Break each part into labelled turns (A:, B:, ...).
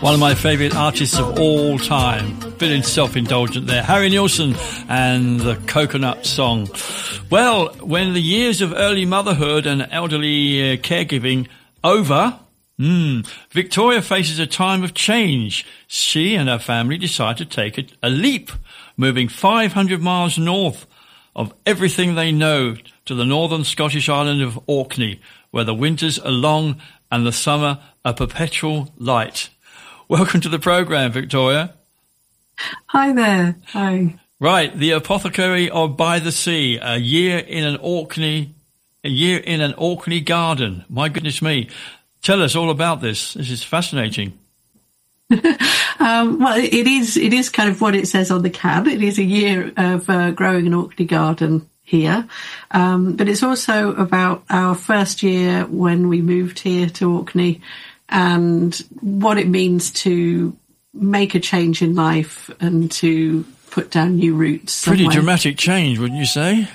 A: One of my favourite artists of all time. Bit self-indulgent there. Harry Nilsson and the Coconut Song. Well, when the years of early motherhood and elderly caregiving over, Victoria faces a time of change. She and her family decide to take a leap, moving 500 miles north of everything they know to the northern Scottish island of Orkney, where the winters are long and the summer a perpetual light. Welcome to the programme, Victoria.
B: Hi there. Hi.
A: Right, the Apothecary of By the Sea, a year in an Orkney garden. My goodness me. Tell us all about this. This is fascinating.
B: Well, it is kind of what it says on the can. It is a year of growing an Orkney garden here. But it's also about our first year when we moved here to Orkney and what it means to make a change in life and to put down new roots.
A: Pretty dramatic change, wouldn't you say?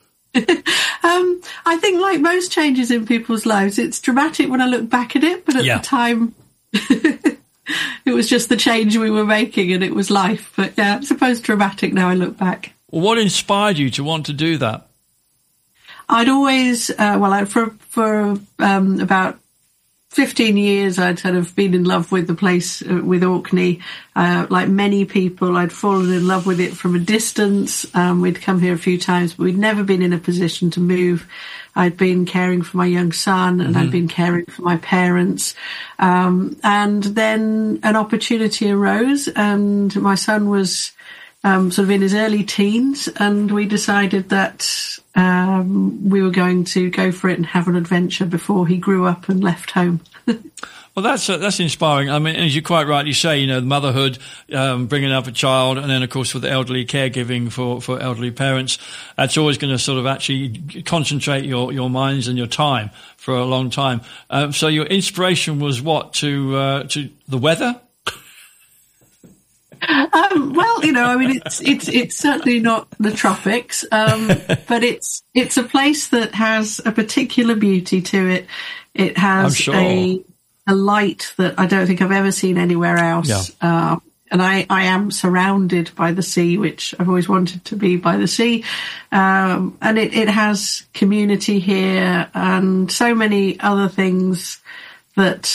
B: I think like most changes in people's lives, it's dramatic when I look back at it, but at the time it was just the change we were making and it was life. But yeah, I suppose dramatic now I look back.
A: Well, what inspired you to want to do that?
B: I'd always, for about 15 years, I'd sort of been in love with the place, with Orkney. Like many people, I'd fallen in love with it from a distance. We'd come here a few times, but we'd never been in a position to move. I'd been caring for my young son and I'd been caring for my parents. And then an opportunity arose and my son was sort of in his early teens, and we decided that we were going to go for it and have an adventure before he grew up and left home.
A: Well, that's inspiring. I mean, as you quite rightly say, the motherhood, bringing up a child, and then, of course, with the elderly caregiving for elderly parents, that's always going to sort of actually concentrate your minds and your time for a long time. So your inspiration was what, to the weather?
B: Well, I mean, it's certainly not the tropics, but it's a place that has a particular beauty to it. It has a light that I don't think I've ever seen anywhere else. Yeah. And I am surrounded by the sea, which I've always wanted to be by the sea. And it has community here and so many other things that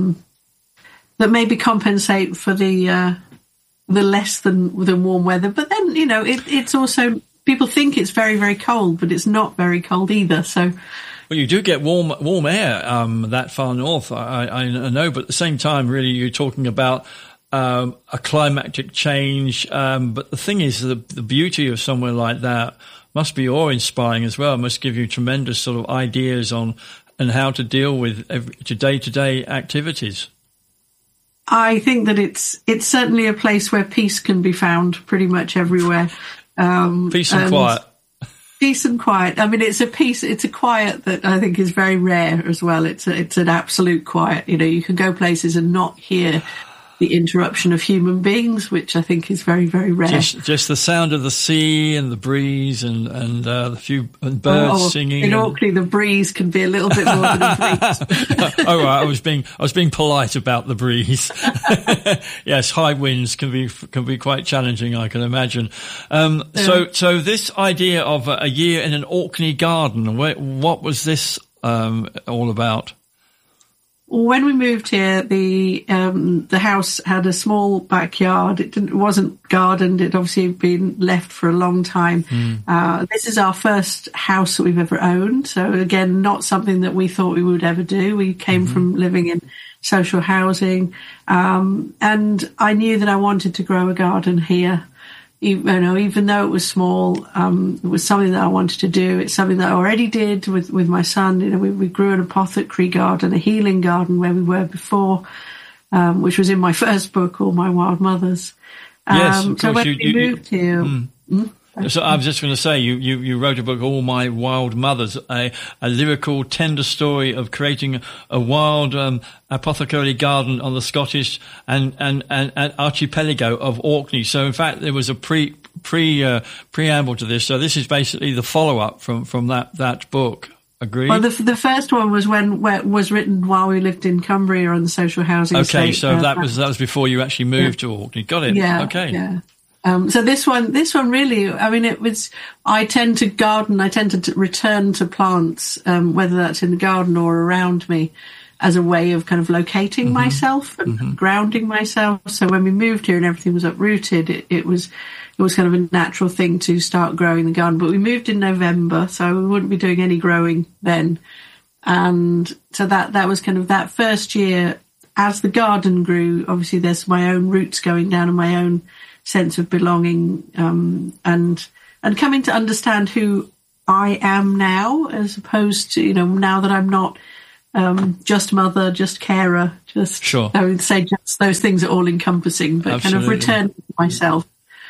B: maybe compensate for the less than warm weather. But then, it's also, people think it's very, very cold, but it's not very cold either. So,
A: well, you do get warm air that far north, I know, but at the same time, really, you're talking about a climatic change. But the thing is, the beauty of somewhere like that must be awe-inspiring as well. It must give you tremendous sort of ideas on and how to deal with day-to-day activities.
B: I think that it's certainly a place where peace can be found pretty much everywhere.
A: Peace and quiet.
B: Peace and quiet. I mean, it's a quiet that I think is very rare as well. It's an absolute quiet. You can go places and not hear the interruption of human beings, which I think is very, very rare.
A: Just the sound of the sea and the breeze and the few birds singing.
B: In Orkney, the breeze can be a little bit more than a breeze.
A: Oh, right. I was being polite about the breeze. Yes, high winds can be quite challenging, I can imagine. So this idea of a year in an Orkney garden, what was this all about?
B: When we moved here, the house had a small backyard. It wasn't gardened. It obviously had been left for a long time. This is our first house that we've ever owned. So again, not something that we thought we would ever do. We came from living in social housing. And I knew that I wanted to grow a garden here. Even though it was small, it was something that I wanted to do. It's something that I already did with my son. We grew an apothecary garden, a healing garden where we were before, which was in my first book, All My Wild Mothers.
A: Yes, of course.
B: So when we moved here...
A: So I was just going to say, you wrote a book, All My Wild Mothers, a lyrical, tender story of creating a wild apothecary garden on the Scottish and archipelago of Orkney. So in fact, there was a preamble to this. So this is basically the follow up from that book. Agreed.
B: Well, the first one was was written while we lived in Cumbria on the social housing estate.
A: Okay, so that was before you actually moved to Orkney. Got it.
B: Yeah.
A: Okay.
B: Yeah. So this one really, I mean, I tend to garden, I tend to return to plants, whether that's in the garden or around me, as a way of kind of locating myself and grounding myself. So when we moved here and everything was uprooted, it was kind of a natural thing to start growing the garden. But we moved in November, so we wouldn't be doing any growing then. And so that was kind of that first year. As the garden grew, obviously there's my own roots going down and my own sense of belonging, and coming to understand who I am now, as opposed to, now that I'm not just mother, just carer, just,
A: sure.
B: I would say just those things are all encompassing, but
A: Absolutely.
B: kind of return to myself.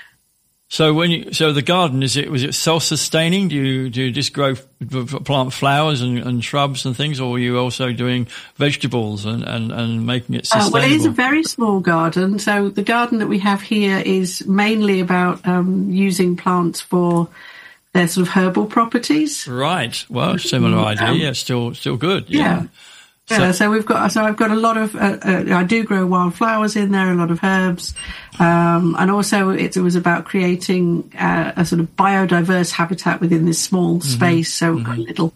A: So the garden, was it self-sustaining? Do you just plant flowers and shrubs and things, or are you also doing vegetables and making it sustainable?
B: Well, it is a very small garden. So the garden that we have here is mainly about using plants for their sort of herbal properties.
A: Right. Well, similar idea. Yeah, still good.
B: Yeah. Yeah, so I've got a lot of, I do grow wildflowers in there, a lot of herbs. And also it was about creating a sort of biodiverse habitat within this small space. So we've got a little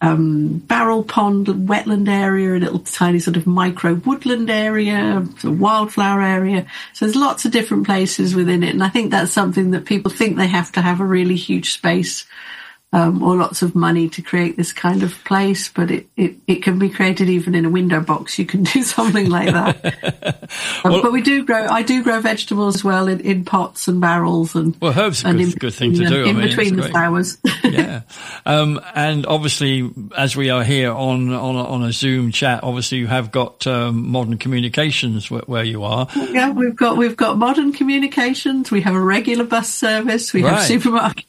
B: barrel pond, wetland area, a little tiny sort of micro woodland area, sort of wildflower area. So there's lots of different places within it. And I think that's something that people think they have to have a really huge space or lots of money to create this kind of place, but it can be created even in a window box. You can do something like that. But I do grow vegetables as well in pots and barrels, and
A: herbs are a good thing to do.
B: In between the flowers.
A: Yeah. And obviously, as we are here on a Zoom chat, obviously you have got modern communications where you are.
B: Yeah, we've got modern communications. We have a regular bus service. We have supermarkets.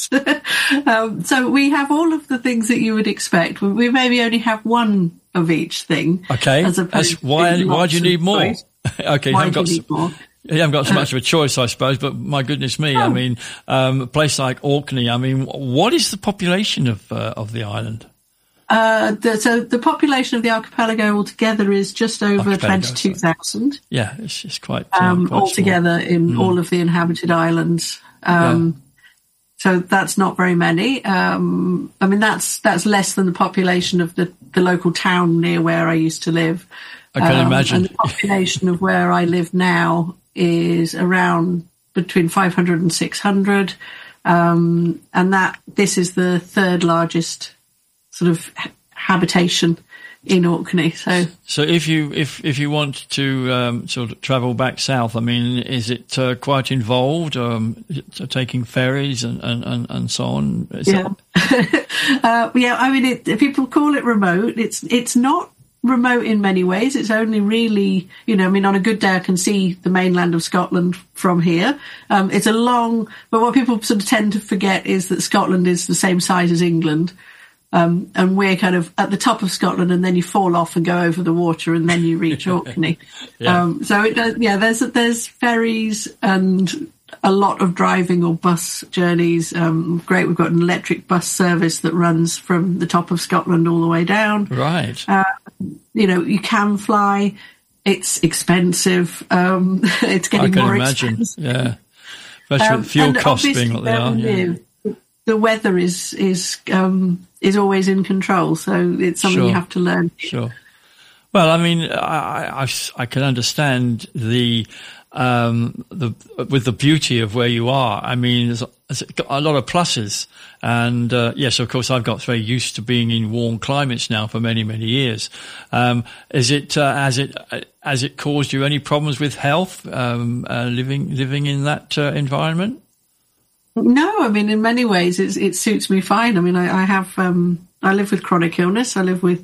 B: So we have all of the things that you would expect. We maybe only have one of each thing.
A: Okay. Why do you need more? Okay.
B: Why do you need more?
A: You haven't got so much of a choice, I suppose, but my goodness me. I mean, a place like Orkney, I mean, what is the population of the island?
B: So the population of the archipelago altogether is just over 22,000.
A: Yeah, it's quite
B: altogether in all of the inhabited islands. So that's not very many. I mean, that's less than the population of the local town near where I used to live.
A: I can imagine.
B: And the population of where I live now is around between 500 and 600. And this is the third largest sort of habitation in Orkney. So
A: if you want to sort of travel back south, I mean, is it quite involved? Taking ferries and so on.
B: Yeah. I mean, people call it remote. It's not remote in many ways. It's only really, I mean, on a good day I can see the mainland of Scotland from here. It's a long, but what people sort of tend to forget is that Scotland is the same size as England. And we're kind of at the top of Scotland, and then you fall off and go over the water, and then you reach Orkney. So it does, there's ferries and a lot of driving or bus journeys. Great, we've got an electric bus service that runs from the top of Scotland all the way down.
A: Right.
B: You can fly. It's expensive. It's getting more expensive.
A: Yeah. Especially with fuel costs being what they are. Yeah.
B: The weather is always in control, so it's something you have to learn.
A: Sure. Well, I mean, I can understand the with the beauty of where you are. I mean, there's got a lot of pluses, and yes, of course, I've got very used to being in warm climates now for many years. Has it caused you any problems with health living in that environment?
B: No, I mean, in many ways, it suits me fine. I mean, I live with chronic illness. I live with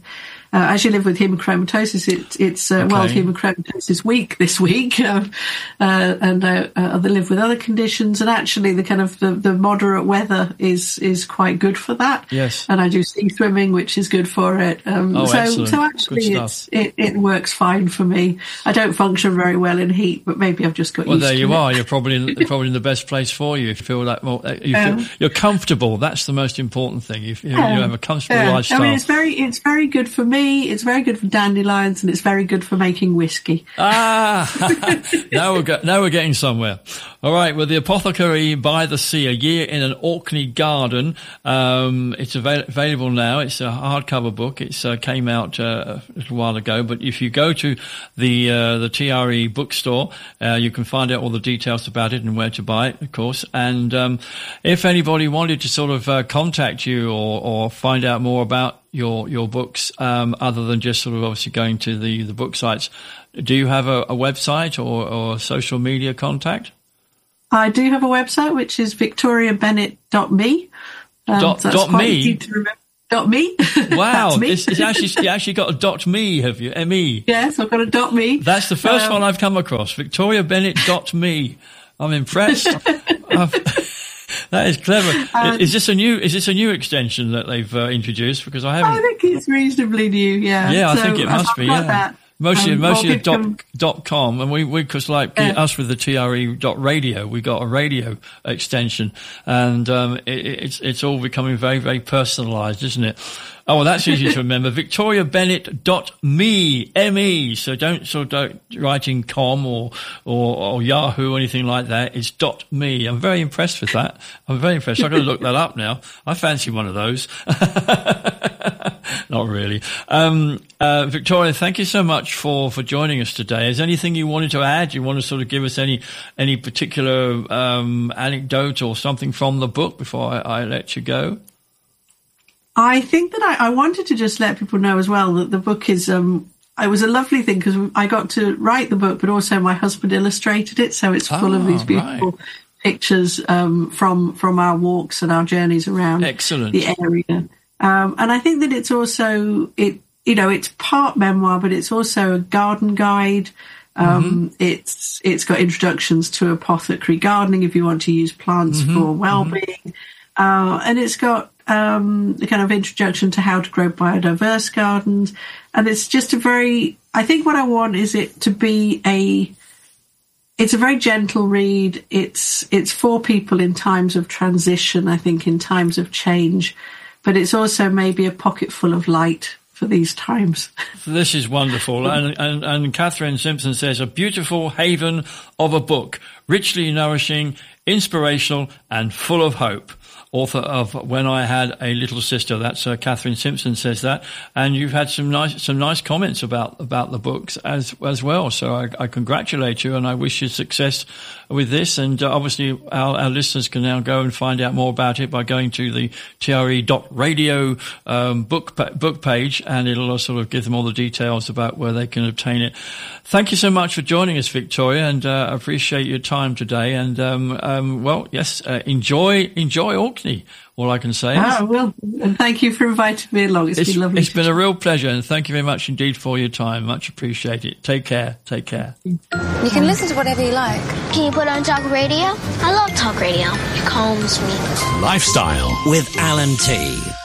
B: as you live with hemochromatosis, it's World Hemochromatosis Week this week, and they live with other conditions. And actually, the kind of the moderate weather is quite good for that.
A: Yes.
B: And I do sea swimming, which is good for it. So actually, it works fine for me. I don't function very well in heat, but maybe I've just got used to it.
A: Well, there you are. You're probably in the best place for you. If you feel like you're comfortable. That's the most important thing. You have a comfortable lifestyle.
B: I mean, it's very good for me. It's very good for dandelions, and it's very good for making whiskey.
A: Now we're getting somewhere. All right. Well, The Apothecary by the Sea, A Year in an Orkney Garden. It's available now. It's a hardcover book. It came out a little while ago. But if you go to the TRE bookstore, you can find out all the details about it and where to buy it, of course. And if anybody wanted to sort of contact you or find out more about your books, other than just sort of obviously going to the book sites, do you have a website or social media contact?
B: I do have a website, which is victoriabennett.me.
A: .me?
B: .me.
A: Wow. It's actually, you actually got a .me, have you? M-E.
B: Yes, I've got a .me.
A: That's the first one I've come across. victoriabennett.me. I'm impressed. That is clever. Is this a new extension that they've introduced? Because I haven't.
B: I think it's reasonably new. Yeah.
A: Yeah, I think it must be. Yeah. That. Mostly .com, and we because us with the TRE.radio, we got a radio extension, and it's all becoming very, very personalised, isn't it? Oh, well, that's easy to remember. victoriabennett.me, M-E. So don't write in com or Yahoo or anything like that. It's .me. I'm very impressed with that. I'm very impressed. I've got to look that up now. I fancy one of those. Not really. Victoria, thank you so much for joining us today. Is there anything you wanted to add? You want to sort of give us any particular anecdote or something from the book before I let you go?
B: I think that I wanted to just let people know as well that the book is, it was a lovely thing because I got to write the book, but also my husband illustrated it. So it's full of these beautiful pictures from our walks and our journeys around the area. And I think that it's also, it's part memoir, but it's also a garden guide. It's got introductions to apothecary gardening if you want to use plants for well-being. And it's got the kind of introduction to how to grow biodiverse gardens. And it's just I think what I want is it to be it's a very gentle read. It's for people in times of transition, I think, in times of change. But it's also maybe a pocket full of light for these times.
A: This is wonderful. And Catherine Simpson says, a beautiful haven of a book, richly nourishing, inspirational, and full of hope. Author of When I Had a Little Sister. That's Catherine Simpson says that. And you've had some nice comments about the books as well. So I congratulate you and I wish you success with this. And obviously our listeners can now go and find out more about it by going to the TRE.radio book page, and it'll sort of give them all the details about where they can obtain it. Thank you so much for joining us, Victoria, and I appreciate your time today. And enjoy Orkney. All I can say.
B: Oh, well, and thank you for inviting me along. It's been lovely.
A: It's been a real pleasure, and thank you very much indeed for your time. Much appreciated. Take care. Take care.
C: You can listen to whatever you like.
D: Can you put on talk radio? I love talk radio. It calms me.
E: Lifestyle with Alan T.